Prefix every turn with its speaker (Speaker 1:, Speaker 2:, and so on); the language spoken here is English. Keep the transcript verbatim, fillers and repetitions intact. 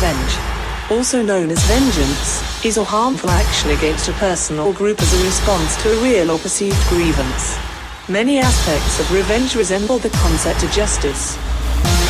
Speaker 1: revenge, also known as vengeance, is a harmful action against a person or group as a response to a real or perceived grievance. Many aspects of revenge resemble the concept of justice.